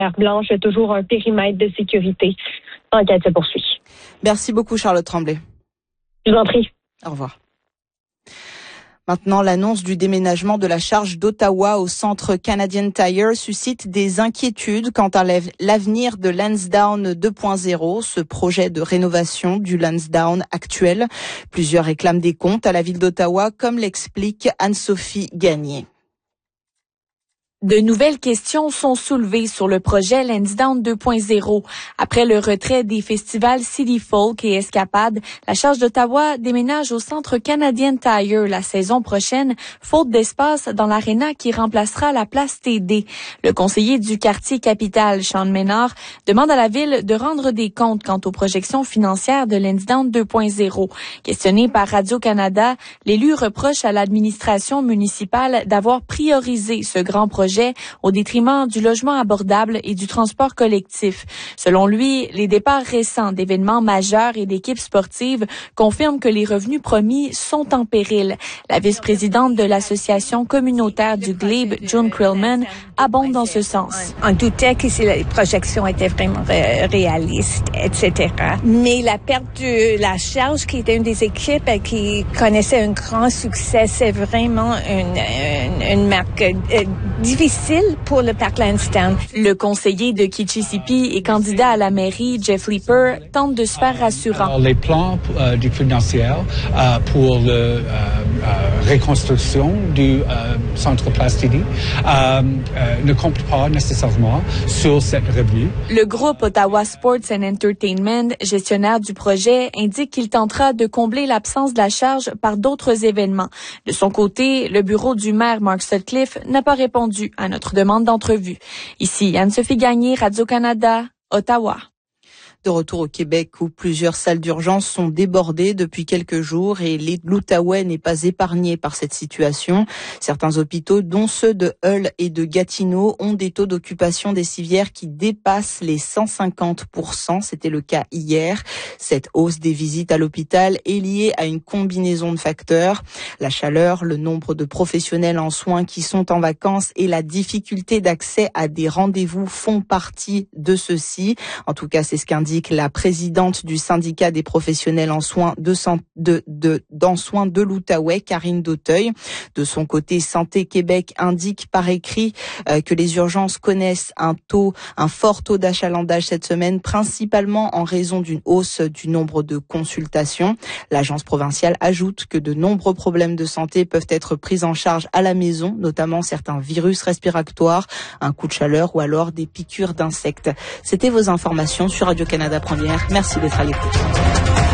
Blanche, il y a toujours un périmètre de sécurité. L'enquête se poursuit. Merci beaucoup, Charlotte Tremblay. Je vous en prie. Au revoir. Maintenant, l'annonce du déménagement de la charge d'Ottawa au centre Canadian Tire suscite des inquiétudes quant à l'avenir de Lansdowne 2.0, ce projet de rénovation du Lansdowne actuel. Plusieurs réclament des comptes à la ville d'Ottawa, comme l'explique Anne-Sophie Gagné. De nouvelles questions sont soulevées sur le projet Lansdowne 2.0. Après le retrait des festivals City Folk et Escapade, la charge d'Ottawa déménage au centre Canadian Tire la saison prochaine, faute d'espace dans l'aréna qui remplacera la place TD. Le conseiller du quartier Capitale, Sean Ménard, demande à la ville de rendre des comptes quant aux projections financières de Lansdowne 2.0. Questionné par Radio-Canada, l'élu reproche à l'administration municipale d'avoir priorisé ce grand projet au détriment du logement abordable et du transport collectif. Selon lui, les départs récents d'événements majeurs et d'équipes sportives confirment que les revenus promis sont en péril. La vice-présidente de l'association communautaire du Glebe, June Krillman, abonde dans ce sens. On doutait que les projections étaient vraiment réalistes, etc. Mais la perte de la charge, qui était une des équipes qui connaissait un grand succès, c'est vraiment une marque difficile pour le parc Lansdowne. Le conseiller de Kitchissippi et candidat à la mairie, Jeff Leeper, tente de se faire rassurant. Alors, les plans du financier pour la reconstruction du centre Place TD ne comptent pas nécessairement sur cette revenu. Le groupe Ottawa Sports and Entertainment, gestionnaire du projet, indique qu'il tentera de combler l'absence de la charge par d'autres événements. De son côté, le bureau du maire Mark Sutcliffe n'a pas répondu à notre demande d'entrevue. Ici, Anne-Sophie Gagné, Radio-Canada, Ottawa. De retour au Québec où plusieurs salles d'urgence sont débordées depuis quelques jours et l'Outaouais n'est pas épargné par cette situation. Certains hôpitaux, dont ceux de Hull et de Gatineau, ont des taux d'occupation des civières qui dépassent les 150%. C'était le cas hier. Cette hausse des visites à l'hôpital est liée à une combinaison de facteurs. La chaleur, le nombre de professionnels en soins qui sont en vacances et la difficulté d'accès à des rendez-vous font partie de ceci. En tout cas, c'est ce qu'indique la présidente du syndicat des professionnels en soins de l'Outaouais, Karine Dauteuil. De son côté, Santé Québec indique par écrit que les urgences connaissent un fort taux d'achalandage cette semaine, principalement en raison d'une hausse du nombre de consultations. L'agence provinciale ajoute que de nombreux problèmes de santé peuvent être pris en charge à la maison, notamment certains virus respiratoires, un coup de chaleur ou alors des piqûres d'insectes. C'était vos informations sur Radio-Canada Première. Merci d'être à l'écoute.